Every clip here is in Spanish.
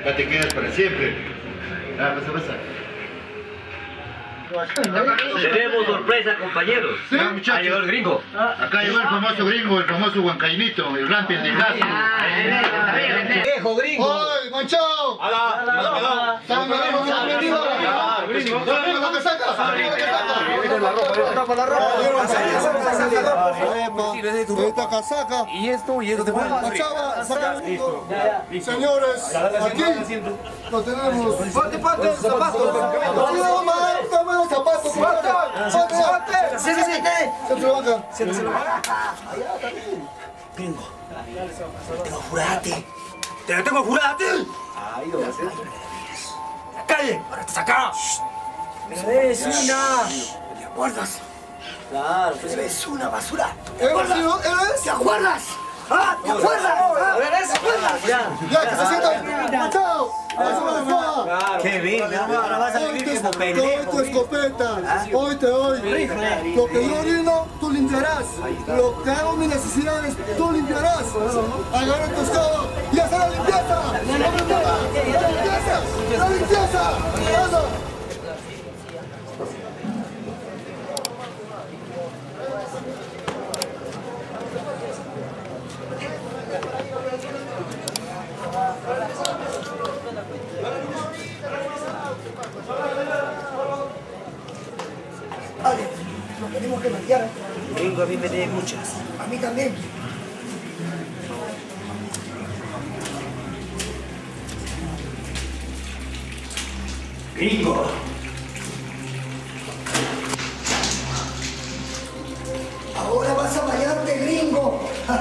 Ya te quedas para siempre. Ah, pasa. Tenemos sorpresa, compañeros. ¿Sí? Ha llegado el gringo. Acá llegó el famoso gringo, el famoso huancainito, el rampi, el de gas. ¡Viejo gringo! ¡Oy, manchón! ¡Hala! Esta casaca. ¿Y esto te puede Machaba, señores, aquí lo tenemos. ¡Ponte zapatos! Toma zapatos. Siéntese. Gringo, te lo tengo jurate. Ahí lo vas a hacer. ¡La calle! ¡Ahora estás acá! ¡Es una! ¿Te acuerdas? Claro, pues es una basura. ¿Te acuerdas? ¿Te acuerdas? ¿Ah? ¿Te acuerdas? ¿Te acuerdas? Ya, que se sientan. ¡Chao! ¡Qué bien! Ahora vas a vivir como pendejo. Te doy tu escopeta. Hoy te doy. Lo que yo orino, tú limpiarás. Lo que hago mis necesidades, tú limpiarás. Agarra tu escoba y haz la limpieza. ¡La limpieza! ¡Anda! Vale, nos tenemos que maquillar. Gringo, a mí me dé muchas. A mí también. Gringo. Ahora vas a bailarte, gringo.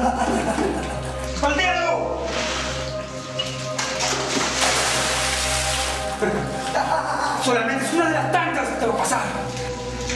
¡Maldito! Solamente es una de las tantas que te lo pasaron.